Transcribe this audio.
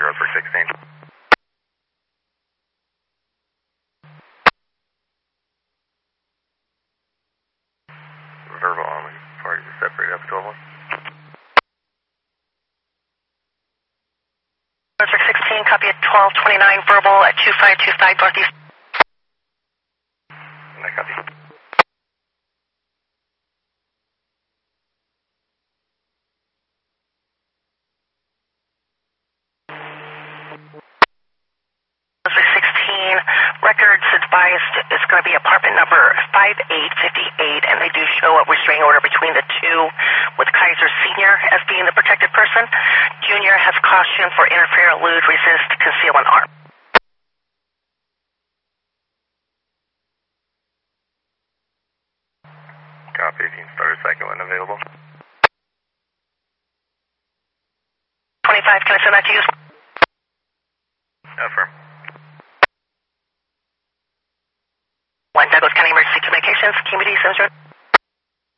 for 16. Verbal only. Parties are separated up to 12. Norfolk 16, copy at 1229, verbal at 2525 Northeast. I copy. Norfolk 16, records advised is going to be apartment number 5858, and they do show a restraining order between the two, with Kaiser Sr. as being the protected person. Junior has caution for interfere, elude, resist, conceal, and harm. Copy. If you can start a second when available. 25, can I send that to you? Affirm. 1 Douglas County Emergency Communications, Community Center.